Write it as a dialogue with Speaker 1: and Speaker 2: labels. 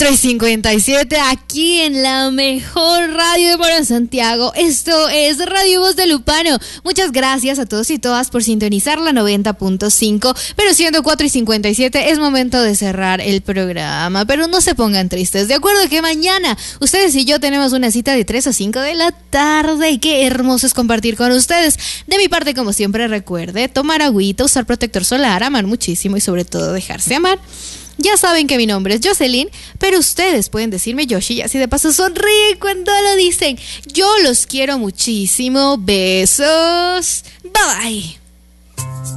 Speaker 1: 4:57 aquí en la mejor radio de Para Santiago. Esto es Radio Voz de Lupano. Muchas gracias a todos y todas por sintonizar la 90.5. Pero siendo 4:57 es momento de cerrar el programa. Pero no se pongan tristes. De acuerdo que mañana ustedes y yo tenemos una cita de 3 a 5 de la tarde. Y qué hermoso es compartir con ustedes. De mi parte, como siempre, recuerde tomar agüita, usar protector solar, amar muchísimo y sobre todo dejarse amar. Ya saben que mi nombre es Jocelyn, pero ustedes pueden decirme Yoshi y así de paso sonríen cuando lo dicen. Yo los quiero muchísimo. Besos. Bye bye.